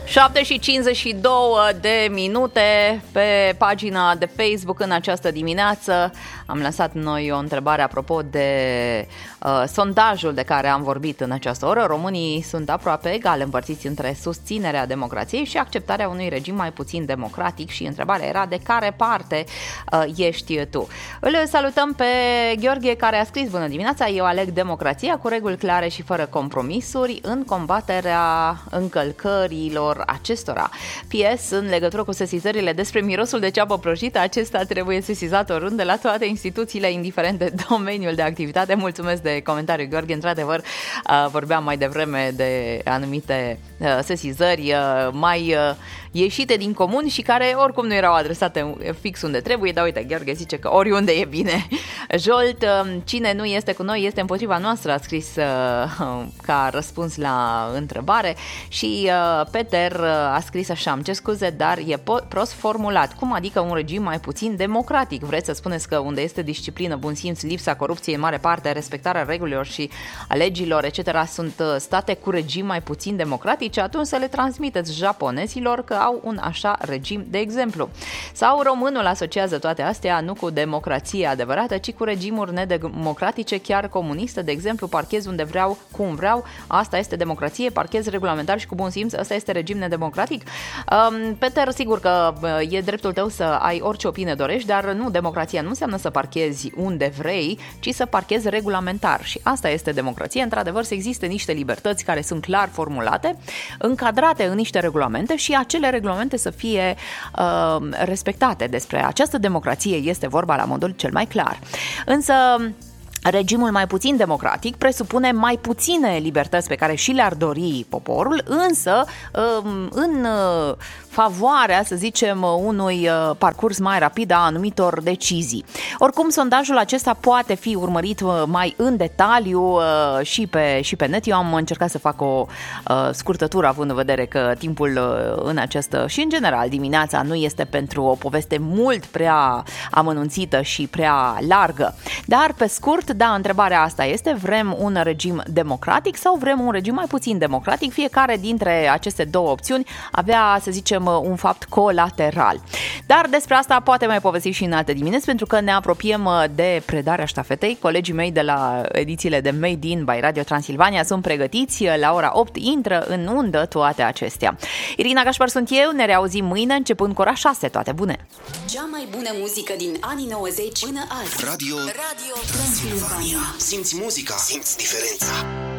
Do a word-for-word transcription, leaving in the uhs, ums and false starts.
șapte și cincizeci și două de minute pe pagina de Facebook în această dimineață. Am lăsat noi o întrebare apropo de uh, sondajul de care am vorbit în această oră. Românii sunt aproape egal împărțiți între susținerea democrației și acceptarea unui regim mai puțin democratic și întrebarea era de care parte uh, ești tu. Îl salutăm pe Gheorghe care a scris: bună dimineața, eu aleg democrația cu reguli clare și fără compromisuri în combaterea încălcărilor acestora. P S. În legătură cu sesizările despre mirosul de ceapă prăjită, acesta trebuie sesizat oriunde la toate instituțiile, indiferent de domeniul de activitate. Mulțumesc de comentariu, Gheorghe. Într-adevăr, vorbeam mai devreme de anumite sesizări mai ieșite din comun și care oricum nu erau adresate fix unde trebuie, dar uite, Gheorghe zice că oriunde e bine. Jolt, cine nu este cu noi este împotriva noastră, a scris ca răspuns la întrebare. Și Peter a scris așa: îmi cer scuze, dar e prost formulat. Cum adică un regim mai puțin democratic? Vreți să spuneți că unde este disciplină, bun simț, lipsa corupției în mare parte, respectarea regulilor și a legilor, et cetera sunt state cu regim mai puțin democratice? Atunci să le transmiteți japonezilor că au un așa regim, de exemplu. Sau românul asociază toate astea nu cu democrație adevărată, ci cu regimuri nedemocratice, chiar comuniste, de exemplu, parchez unde vreau, cum vreau, asta este democrație, parchez regulamentar și cu bun simț, asta este regim nedemocratic. Um, Peter, sigur că e dreptul tău să ai orice opinie dorești, dar nu, democrația nu înseamnă să parchezi unde vrei, ci să parchezi regulamentar și asta este democrație. Într-adevăr, să existe niște libertăți care sunt clar formulate, încadrate în niște regulamente și acele regulamente să fie uh, respectate. Despre această democrație este vorba la modul cel mai clar. Însă regimul mai puțin democratic presupune mai puține libertăți pe care și le-ar dori poporul, însă în favoarea, să zicem, unui parcurs mai rapid a anumitor decizii. Oricum, sondajul acesta poate fi urmărit mai în detaliu și pe, și pe net. Eu am încercat să fac o scurtătură, având în vedere că timpul în această și în general dimineața nu este pentru o poveste mult prea amănunțită și prea largă. Dar pe scurt, da, întrebarea asta este: vrem un regim democratic sau vrem un regim mai puțin democratic? Fiecare dintre aceste două opțiuni avea, să zicem, un fapt colateral. Dar despre asta poate mai povesti și în alte dimineți, pentru că ne apropiem de predarea ștafetei. Colegii mei de la edițiile de Made in by Radio Transilvania sunt pregătiți. La ora opt intră în undă toate acestea. Irina Gașpar sunt eu, ne reauzim mâine începând cu ora șase. Toate bune! Cea mai bună muzică din anii nouăzeci până azi. Radio, Radio Transilvania. Simți muzica, simți diferența.